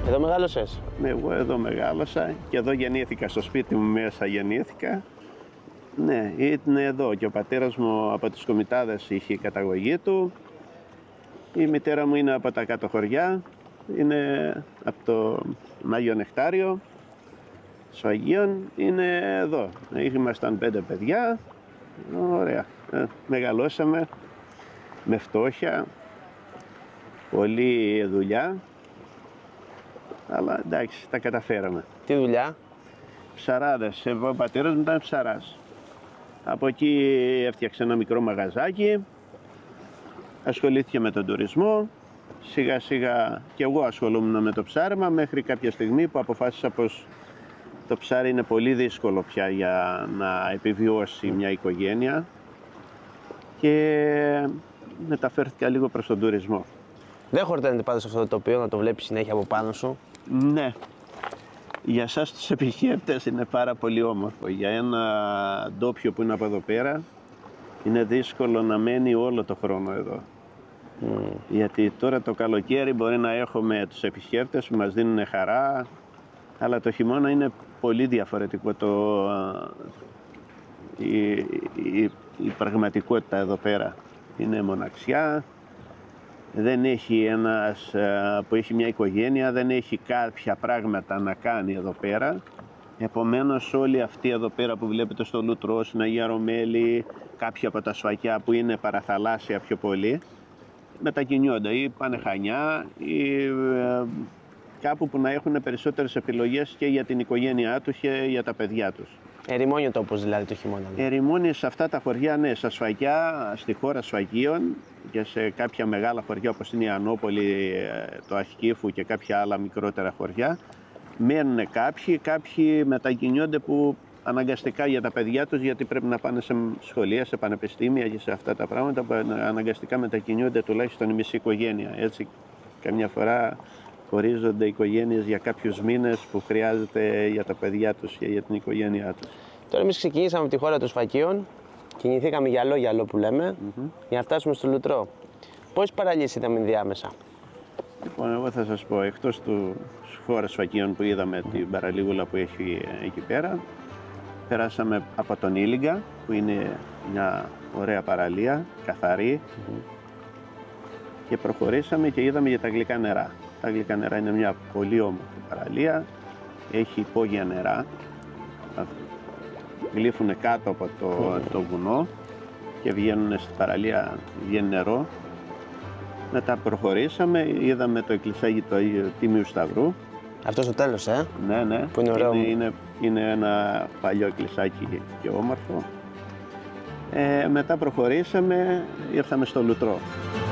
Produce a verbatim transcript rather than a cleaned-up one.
Εδώ μεγάλωσες? Εγώ εδώ μεγάλωσα και εδώ γεννήθηκα, στο σπίτι μου μέσα γεννήθηκα. Ναι, είναι εδώ και ο πατέρας μου από τις Κομιτάδες είχε καταγωγή του. Η μητέρα μου είναι από τα κάτω χωριά, είναι από το Άγιο Νεκτάριο. Σφαγίων είναι εδώ. Ήμασταν πέντε παιδιά, ωραία. Ε, μεγαλώσαμε με φτώχεια, πολλή δουλειά, αλλά εντάξει, τα καταφέραμε. Τι δουλειά? Ψαράδες, ο πατέρας μου ήταν ψαράς. Από εκεί έφτιαξε ένα μικρό μαγαζάκι, ασχολήθηκε με τον τουρισμό, σιγά σιγά και εγώ ασχολούμουν με το ψάρεμα μέχρι κάποια στιγμή που αποφάσισα πως το ψάρι είναι πολύ δύσκολο πια για να επιβιώσει μια οικογένεια και μεταφέρθηκα λίγο προς τον τουρισμό. Δεν χορταίνεται πάντως αυτό το τοπίο, να το βλέπεις συνέχεια από πάνω σου? Ναι. Για εσάς τους επισκέπτες είναι πάρα πολύ όμορφο. Για ένα ντόπιο που είναι από εδώ πέρα είναι δύσκολο να μένει όλο το χρόνο εδώ. Mm. Γιατί τώρα το καλοκαίρι μπορεί να έχουμε τους επισκέπτες που μας δίνουν χαρά, αλλά το χειμώνα είναι πολύ διαφορετικό το, η, η, η πραγματικότητα εδώ πέρα. Είναι μοναξιά, δεν έχει ένας που έχει μια οικογένεια, δεν έχει κάποια πράγματα να κάνει εδώ πέρα. Επομένως όλοι αυτοί εδώ πέρα που βλέπετε στο Λουτρό, στην Αγία Ρωμέλη, κάποια από τα σφακιά που είναι παραθαλάσσια πιο πολύ, μετακινιόνται ή πάνε Χανιά ή ε, κάπου που να έχουν περισσότερες επιλογές και για την οικογένειά τους και για τα παιδιά τους. Ερημώνει ο τόπος δηλαδή το χειμώνα? Ερημώνει σε αυτά τα χωριά, ναι, στα σφακιά, στη χώρα Σφαγίων και σε κάποια μεγάλα χωριά όπως είναι η Ανόπολη, το Ασκήφου και κάποια άλλα μικρότερα χωριά. Μένουν κάποιοι, κάποιοι μετακινιόνται που αναγκαστικά για τα παιδιά τους, γιατί πρέπει να πάνε σε σχολεία, σε πανεπιστήμια και σε αυτά τα πράγματα, που αναγκαστικά μετακινιόνται τουλάχιστον η μισή οικογένεια. Έτσι, καμιά φορά χωρίζονται οικογένειες για κάποιους μήνες που χρειάζεται για τα παιδιά τους και για την οικογένειά τους. Τώρα εμείς ξεκινήσαμε από τη χώρα των Σφακίων, κινηθήκαμε γυαλό-γυαλό που λέμε, mm-hmm. για να φτάσουμε στο Λουτρό. Πόσες παραλίες είδαμε διάμεσα? Λοιπόν, εγώ θα σας πω, εκτός του χώρας Σφακίων που είδαμε την παραλίγουλα που έχει εκεί πέρα, περάσαμε από τον Ήλιγκα, που είναι μια ωραία παραλία, καθαρή, mm-hmm. και προχωρήσαμε και είδαμε για τα γλυκά νερά. Τα γλυκά νερά είναι μια πολύ όμορφη παραλία, έχει υπόγεια νερά, γλύφουν κάτω από το, το βουνό και βγαίνουν στην παραλία, βγαίνει νερό. Μετά προχωρήσαμε, είδαμε το εκκλησάκι του Αγίου Τίμιου Σταυρού. Αυτό στο τέλος, ε? Ναι, ναι. Που είναι ωραίο. Είναι, είναι, είναι ένα παλιό εκκλησάκι και όμορφο. Ε, μετά προχωρήσαμε, ήρθαμε στο Λουτρό.